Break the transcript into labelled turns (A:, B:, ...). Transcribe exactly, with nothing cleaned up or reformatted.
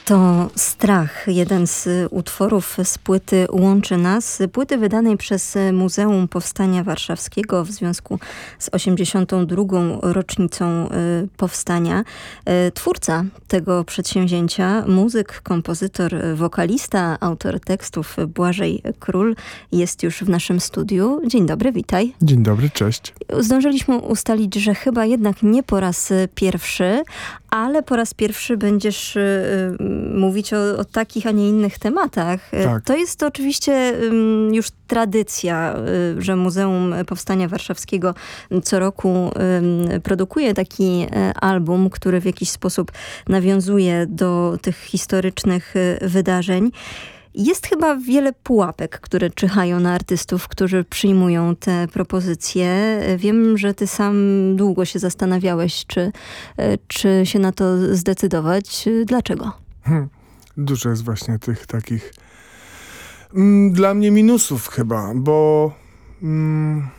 A: To Strach, jeden z utworów z płyty Łączy Nas, płyty wydanej przez Muzeum Powstania Warszawskiego w związku z osiemdziesiątą drugą rocznicą powstania. Twórca tego przedsięwzięcia, muzyk, kompozytor, wokalista, autor tekstów Błażej Król jest już w naszym studiu. Dzień dobry, witaj.
B: Dzień dobry, cześć.
A: Zdążyliśmy ustalić, że chyba jednak nie po raz pierwszy, ale po raz pierwszy będziesz y, mówić o, o takich, a nie innych tematach.
B: Tak.
A: To jest to oczywiście y, już tradycja, y, że Muzeum Powstania Warszawskiego co roku y, produkuje taki y, album, który w jakiś sposób nawiązuje do tych historycznych y, wydarzeń. Jest chyba wiele pułapek, które czyhają na artystów, którzy przyjmują te propozycje. Wiem, że ty sam długo się zastanawiałeś, czy, czy się na to zdecydować. Dlaczego?
B: Hmm. Dużo jest właśnie tych takich mm, dla mnie minusów chyba, bo mm,